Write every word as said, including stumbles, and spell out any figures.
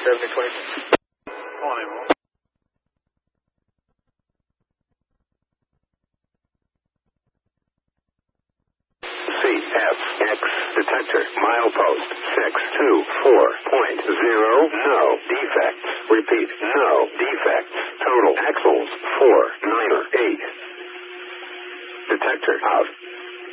seventy twenty. twenty-one. C F X detector milepost six two four point zero. No defects. Repeat, no defects. Total axles four nine eight. Detector out.